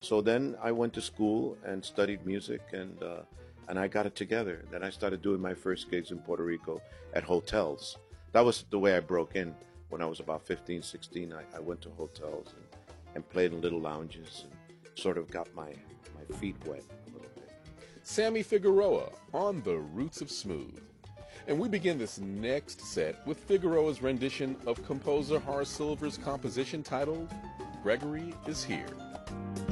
So then I went to school and studied music, and I got it together. Then I started doing my first gigs in Puerto Rico at hotels. That was the way I broke in when I was about 15, 16. I went to hotels and played in little lounges and sort of got my feet wet a little bit. Sammy Figueroa on the Roots of Smooth. And we begin this next set with Figueroa's rendition of composer Horace Silver's composition titled Gregory is Here.